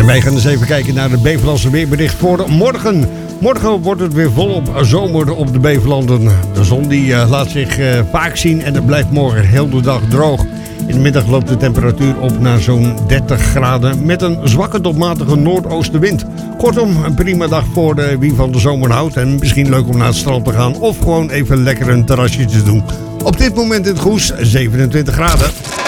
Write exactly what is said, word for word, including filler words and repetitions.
En wij gaan eens even kijken naar de Bevelandse weerbericht voor morgen. Morgen wordt het weer volop zomer op de Bevelanden. De zon die uh, laat zich uh, vaak zien en het blijft morgen heel de dag droog. In de middag loopt de temperatuur op naar zo'n dertig graden met een zwakke tot matige noordoostenwind. Kortom, een prima dag voor de, wie van de zomer houdt. En misschien leuk om naar het strand te gaan of gewoon even lekker een terrasje te doen. Op dit moment in het Goes zevenentwintig graden.